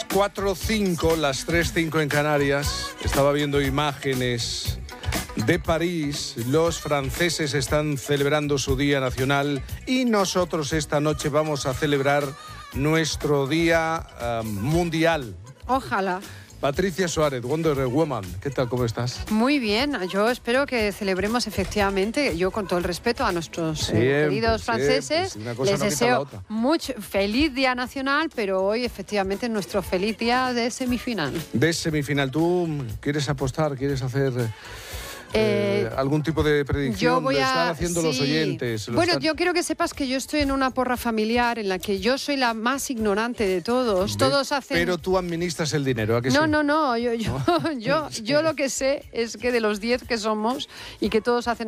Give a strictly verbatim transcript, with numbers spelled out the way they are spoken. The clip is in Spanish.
cuatro cinco, las tres cinco en Canarias. Estaba viendo imágenes de París. Los franceses están celebrando su Día Nacional y nosotros esta noche vamos a celebrar nuestro Día uh, Mundial. Ojalá. Patricia Suárez, Wonder Woman, ¿qué tal? ¿Cómo estás? Muy bien, yo espero que celebremos efectivamente, yo con todo el respeto a nuestros siempre, eh, queridos franceses, siempre, si les no deseo mucho feliz Día Nacional, pero hoy efectivamente es nuestro feliz día de semifinal. De semifinal, ¿tú quieres apostar, quieres hacer... Eh, eh, ¿algún tipo de predicción? Yo voy a, lo están haciendo sí. los oyentes. Lo bueno, están... yo quiero que sepas que yo estoy en una porra familiar en la que yo soy la más ignorante de todos. De, todos hacen... Pero tú administras el dinero, ¿a que no, sí? no, no, yo, yo, yo, yo lo que sé es que de los diez que somos y que todos hacen